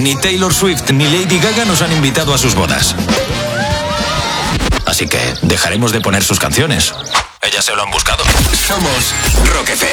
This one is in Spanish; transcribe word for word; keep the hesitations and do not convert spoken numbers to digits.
Ni Taylor Swift ni Lady Gaga nos han invitado a sus bodas. Así que dejaremos de poner sus canciones. Ellas se lo han buscado. Somos Rock F M.